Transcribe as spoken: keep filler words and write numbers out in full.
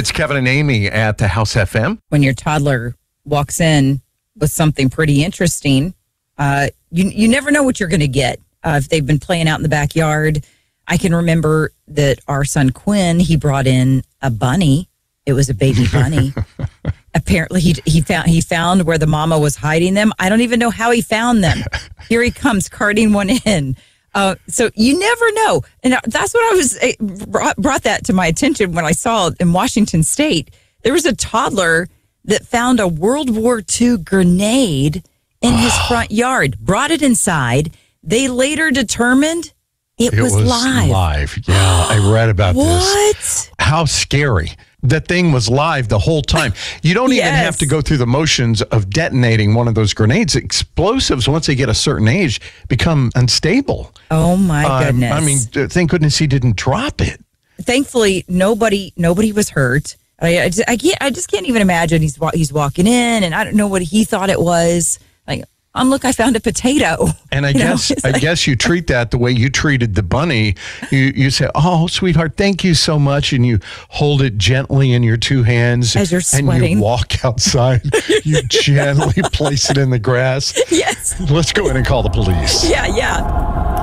It's Kevin and Amy at the House F M. When your toddler walks in with something pretty interesting, uh, you you never know what you're going to get. Uh, if they've been playing out in the backyard, I can remember that our son Quinn, he brought in a bunny. It was a baby bunny. Apparently, he he found he found where the mama was hiding them. I don't even know how he found them. Here he comes carting one in. Uh, so you never know, and that's what I was it brought, brought that to my attention when I saw in Washington State there was a toddler that found a World War Two grenade in his front yard. Brought it inside. They later determined it, It was, was live. live. Yeah, I read about What? this. How scary. That thing was live the whole time. You don't even Yes. have to go through the motions of detonating one of those grenades. Explosives, once they get a certain age, become unstable. Oh my Um, goodness! I mean, uh, thank goodness he didn't drop it. Thankfully, nobody nobody was hurt. I, I, just, I can't. I just can't even imagine. He's wa- he's walking in, and I don't know what he thought it was. Like, um, look, I found a potato. And I You know, guess it's I like- guess you treat that the way you treated the bunny. You you say, "Oh, sweetheart, thank you so much," and you hold it gently in your two hands As you're and sweating. you walk outside. You gently place it in the grass. Yes. Let's go in and call the police. Yeah. Yeah.